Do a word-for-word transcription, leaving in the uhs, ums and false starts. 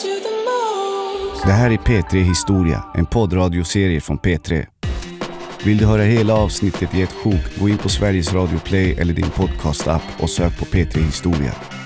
Det här är P tre Historia, en poddradioserie från P tre. Vill du höra hela avsnittet i ett sjok, gå in på Sveriges Radio Play eller din podcast-app och sök på P tre Historia.